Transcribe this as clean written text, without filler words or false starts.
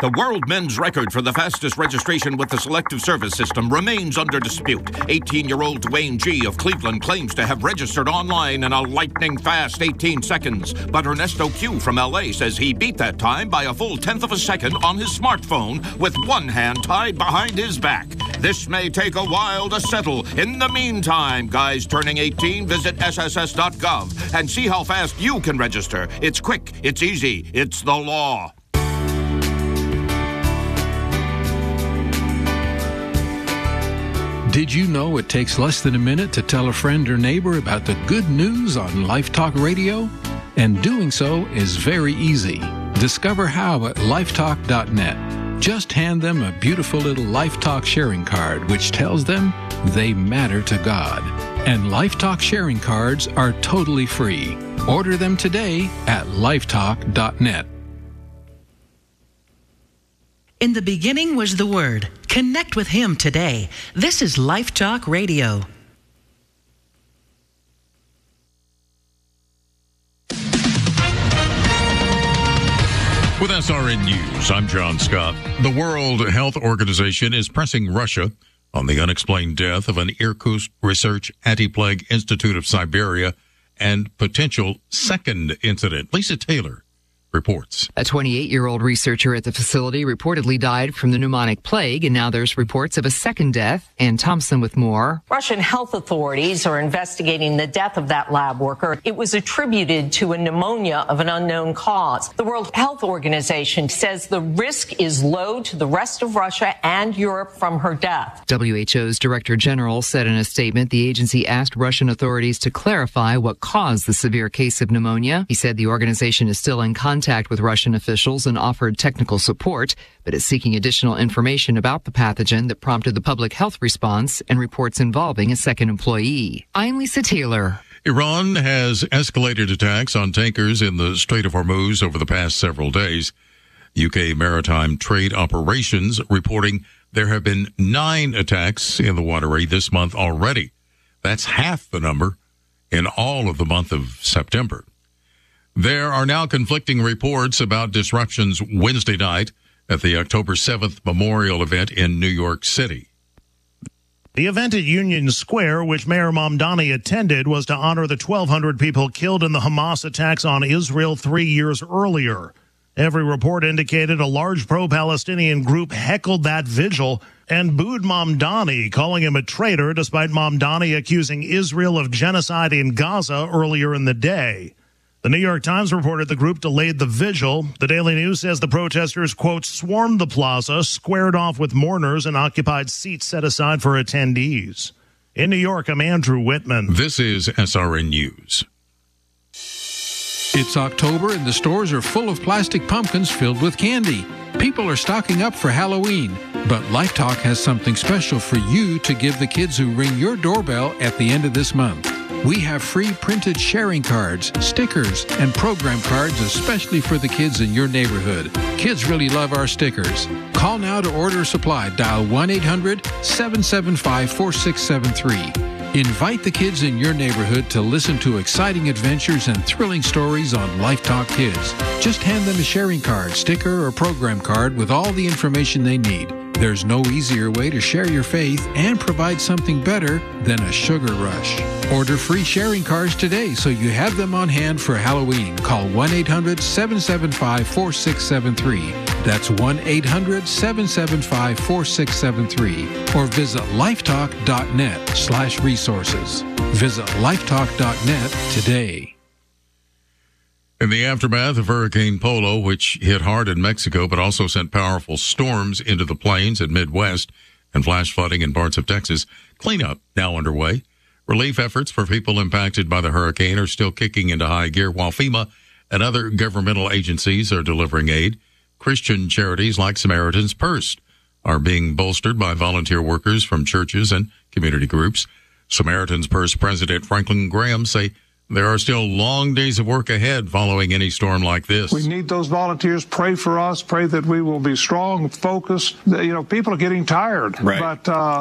The world men's record for the fastest registration with the Selective Service System remains under dispute. 18-year-old Dwayne G. of Cleveland claims to have registered online in a lightning-fast 18 seconds. But Ernesto Q. from L.A. says he beat that time by a full tenth of a second on his smartphone with one hand tied behind his back. This may take a while to settle. In the meantime, guys turning 18, visit sss.gov and see how fast you can register. It's quick, it's easy, it's the law. Did you know it takes less than a minute to tell a friend or neighbor about the good news on Life Talk Radio? And doing so is very easy. Discover how at lifetalk.net. Just hand them a beautiful little Life Talk sharing card, which tells them they matter to God. And Life Talk sharing cards are totally free. Order them today at lifetalk.net. In the beginning was the Word. Connect with Him today. This is Life Talk Radio. With SRN News, I'm John Scott. The World Health Organization is pressing Russia on the unexplained death of an Irkutsk Research Anti-Plague Institute of Siberia and potential second incident. Lisa Taylor reports. A 28-year-old researcher at the facility reportedly died from the pneumonic plague, and now there's reports of a second death. Ann Thompson with more. Russian health authorities are investigating the death of that lab worker. It was attributed to a pneumonia of an unknown cause. The World Health Organization says the risk is low to the rest of Russia and Europe from her death. WHO's Director General said in a statement the agency asked Russian authorities to clarify what caused the severe case of pneumonia. He said the organization is still in contact with Russian officials and offered technical support, but is seeking additional information about the pathogen that prompted the public health response and reports involving a second employee. I'm Lisa Taylor. Iran has escalated attacks on tankers in the Strait of Hormuz over the past several days. UK Maritime Trade Operations reporting there have been 9 attacks in the waterway this month already. That's half the number in all of the month of September. There are now conflicting reports about disruptions Wednesday night at the October 7th memorial event in New York City. The event at Union Square, which Mayor Mamdani attended, was to honor the 1,200 people killed in the Hamas attacks on Israel 3 years earlier. Every report indicated a large pro-Palestinian group heckled that vigil and booed Mamdani, calling him a traitor, despite Mamdani accusing Israel of genocide in Gaza earlier in the day. The New York Times reported the group delayed the vigil. The Daily News says the protesters, quote, swarmed the plaza, squared off with mourners, and occupied seats set aside for attendees. In New York, I'm Andrew Whitman. This is SRN News. It's October and the stores are full of plastic pumpkins filled with candy. People are stocking up for Halloween, but Life Talk has something special for you to give the kids who ring your doorbell at the end of this month. We have free printed sharing cards, stickers, and program cards especially for the kids in your neighborhood. Kids really love our stickers. Call now to order a supply. Dial 1-800-775-4673. Invite the kids in your neighborhood to listen to exciting adventures and thrilling stories on Life Talk Kids. Just hand them a sharing card, sticker, or program card with all the information they need. There's no easier way to share your faith and provide something better than a sugar rush. Order free sharing cards today so you have them on hand for Halloween. Call 1-800-775-4673. That's 1-800-775-4673. Or visit lifetalk.net/resources. Visit lifetalk.net today. In the aftermath of Hurricane Polo, which hit hard in Mexico but also sent powerful storms into the plains and Midwest and flash flooding in parts of Texas, cleanup now underway. Relief efforts for people impacted by the hurricane are still kicking into high gear, while FEMA and other governmental agencies are delivering aid. Christian charities like Samaritan's Purse are being bolstered by volunteer workers from churches and community groups. Samaritan's Purse President Franklin Graham say there are still long days of work ahead following any storm like this. We need those volunteers. Pray for us. Pray that we will be strong, focused. You know, people are getting tired. Right. But